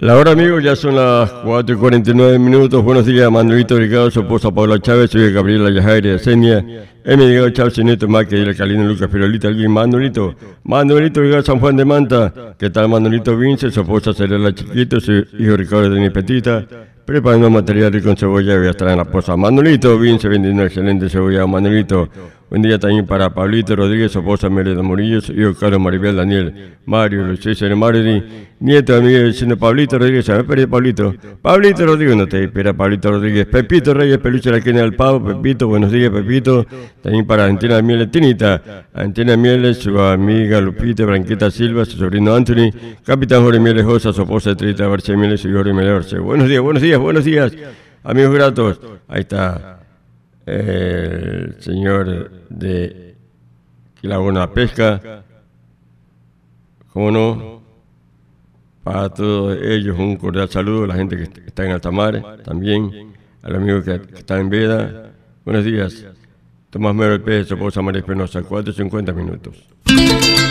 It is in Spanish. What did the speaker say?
La hora, amigos, ya son las 4:49. Buenos días, Manuelito Delgado, su esposa Paula Chávez, soy Gabriela Yajaire de Senia, Delgado Chávez, Neto Maque, de la Calina Lucas Pirolita, alguien, Manuelito Delgado, San Juan de Manta. ¿Qué tal, Manuelito Vince? Su esposa Cerela Chiquito, su hijo Ricardo de Nipetita, preparando material rico en cebolla, voy a estar en la posa. Manuelito Vince vendiendo excelente cebolla. Manuelito, buen día también para Pablito Rodríguez, su esposa Mereda Murillo, su hijo Carlos Maribel Daniel, Mario, Luis César Maridi, nieto de Miguel, diciendo Pablito Rodríguez, me perdí Pablito Rodríguez, no te espera Pablito Rodríguez, Pepito Reyes, Peluche la Quena del Pavo, Pepito, buenos días Pepito, también para Antina Mieles, Tinita, Antina Mieles, su amiga Lupita, Branquita Silva, su sobrino Anthony, Capitán Jorge Mieles Josa, su esposa Trita Barche Mieles y Jorge Mieles Barche. Buenos días, amigos gratos, ahí está el señor de Laguna Pesca, cómo no, para todos ellos un cordial saludo, a la gente que está en Altamar, también al amigo que está en Veda. Buenos días, Tomás Mero Pérez, su esposa María Espinosa, 4:50.